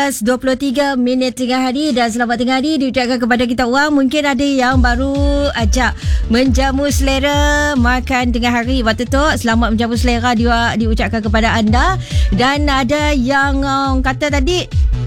23 minit tengah hari dan selamat tengah hari diucapkan kepada kita orang. Mungkin ada yang baru ajak menjamu selera makan tengah hari. Waktu tu selamat menjamu selera diucapkan kepada anda. Dan ada yang kata tadi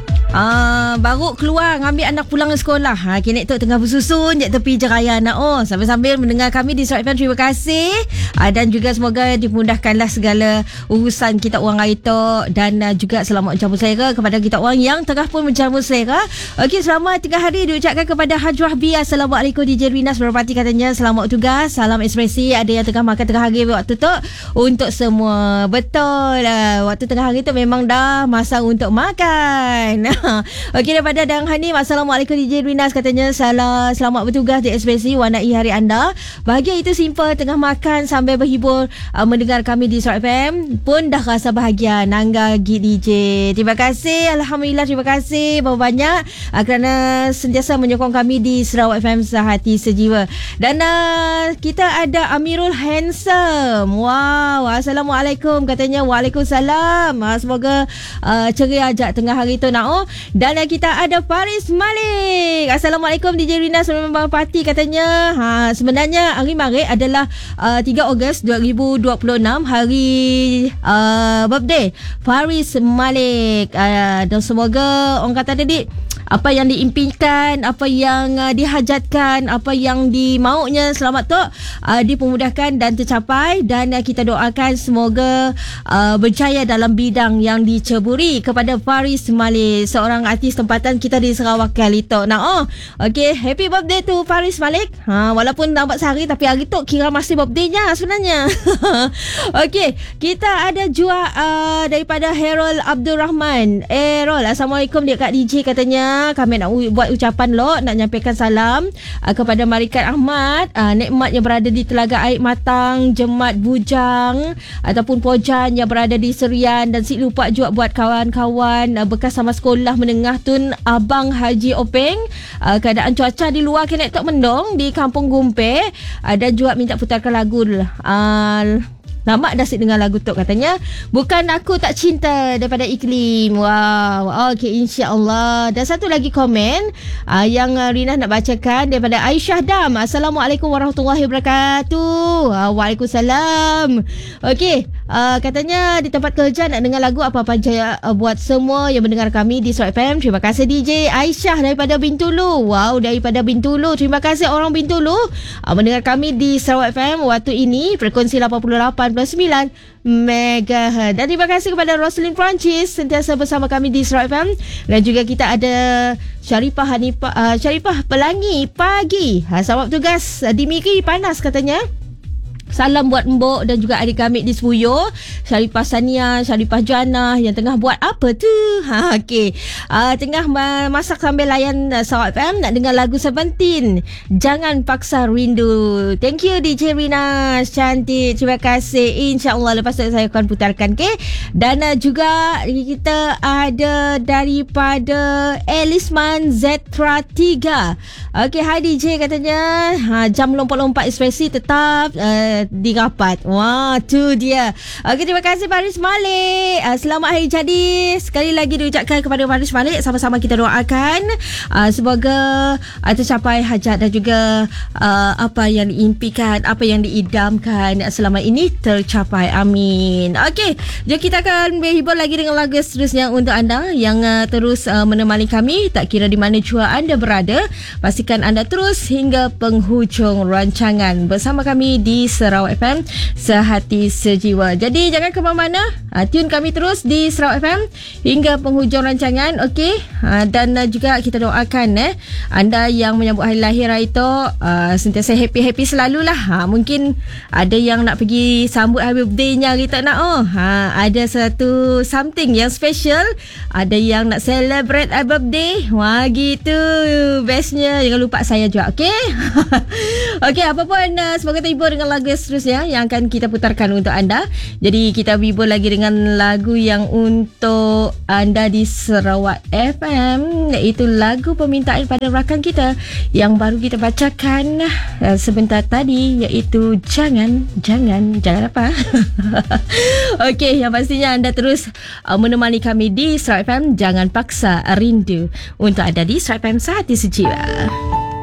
baru keluar ngambil anak pulang ke sekolah. Kini tu tengah bersusun je tepi jeraya anak. Sambil-sambil mendengar kami di Surat FM. Terima kasih. Dan juga semoga dimudahkanlah segala urusan kita orang hari tu. Dan juga selamat menjamu selera kepada kita orang yang tengah pun menjamu selera. Okey, selamat tengah hari diucapkan kepada Hajrah B. Assalamualaikum DJ Rina Seberapati, katanya selamat tugas, salam ekspresi. Ada yang tengah makan tengah hari waktu tu untuk semua. Betul lah, waktu tengah hari tu memang dah masa untuk makan. Okey, daripada Dang Hanim, Assalamualaikum DJ Rinas, katanya selamat bertugas di ekspresi, warnai hari anda. Bahagia itu simple, tengah makan sambil berhibur mendengar kami di Surat FM pun dah rasa bahagia. Nangga Git DJ, terima kasih, Alhamdulillah, terima kasih banyak kerana sentiasa menyokong kami di Sarawak FM sehati sejiwa. Dan kita ada Amirul Handsome. Wow, Assalamualaikum, katanya waalaikumsalam. Semoga ceria ajak tengah hari tu nak. Dan kita ada Faris Malik. Assalamualaikum DJ Rina Sembang Parti, katanya sebenarnya hari Maret adalah 3 Ogos 2026, hari birthday Faris Malik. Dan semoga orang kata tadi apa yang diimpikan, apa yang dihajatkan, apa yang dimaunya selamat tu dipermudahkan dan tercapai. Dan kita doakan semoga berjaya dalam bidang yang diceburi kepada Faris Malik, seorang artis tempatan kita di Sarawak kali tu. Okay, happy birthday to Faris Malik. Walaupun nampak sehari tapi hari tu kira masih birthday-nya sebenarnya. Okay, kita ada juga daripada Herol Abdul Rahman. Herol, Assalamualaikum dia Kak DJ, katanya kami nak buat ucapan nak nyampaikan salam kepada Marikat Ahmad, nikmat yang berada di Telaga Air Matang, Jemat Bujang ataupun Pojan yang berada di Serian. Dan si lupa juga buat kawan-kawan bekas sama sekolah menengah Tun Abang Haji Openg. Keadaan cuaca di luar kena tak mendung di Kampung Gumpe. Dan juga minta putarkan lagu Lama dah dengar lagu tu, katanya Bukan Aku Tak Cinta daripada Iklim. Wow, okey, insya-Allah. Dan satu lagi komen yang Rina nak bacakan daripada Aisyah Dam. Assalamualaikum warahmatullahi wabarakatuh. Waalaikumsalam. Okey, katanya di tempat kerja nak dengar lagu apa-apa je buat semua yang mendengar kami di Surat FM. Terima kasih DJ Aisyah daripada Bintulu. Wow, daripada Bintulu. Terima kasih orang Bintulu mendengar kami di Sarawak FM waktu ini, frekuensi 88.9 MHz. Dan terima kasih kepada Roslyn Francis sentiasa bersama kami di Sarawak FM. Dan juga kita ada Syarifah Pelangi pagi. Selamat bertugas di Miri panas, katanya. Salam buat Mbok dan juga adik kami di Sebuyo, Syarifah Sania, Syarifah Jana yang tengah buat apa tu? Okey. Tengah masak sambil layan Sarawak FM, nak dengar lagu Seventeen, Jangan Paksa Rindu. Thank you DJ Rina, cantik. Terima kasih. InsyaAllah lepas tu saya akan putarkan. Okay? Dan juga kita ada daripada Elisman Zetra 3. Okey, hai DJ, katanya jam lompat-lompat ekspresi tetap dirapat. Wah, tu dia. Okey, terima kasih Faris Malik. Selamat hari jadi sekali lagi diucapkan kepada Faris Malik. Sama-sama kita doakan semoga tercapai hajat dan juga apa yang diimpikan, apa yang diidamkan selama ini tercapai. Amin. Okey, jadi kita akan berhibur lagi dengan lagu seterusnya untuk anda yang terus menemani kami tak kira di mana jua anda berada. Pastikan anda terus hingga penghujung rancangan bersama kami di Sarawak FM sehati sejiwa. Jadi jangan ke mana-mana, tune kami terus di Sarawak FM hingga penghujung rancangan. Okey, dan juga kita doakan anda yang menyambut hari lahir hari itu sentiasa happy-happy selalulah. Mungkin ada yang nak pergi sambut hari birthday-nya hari tak nak. Ada satu something yang special, ada yang nak celebrate birthday. Wah, gitu bestnya. Jangan lupa saya juga. Okey. Okey, apa pun semoga terhibur dengan lagu yang seterusnya yang akan kita putarkan untuk anda. Jadi kita hibur lagi dengan lagu yang untuk anda di Sarawak FM, iaitu lagu permintaan pada rakan kita yang baru kita bacakan sebentar tadi, iaitu Jangan apa? Okey, yang pastinya anda terus menemani kami di Sarawak FM. Jangan paksa rindu untuk anda di Sarawak FM Sehati Sejiwa.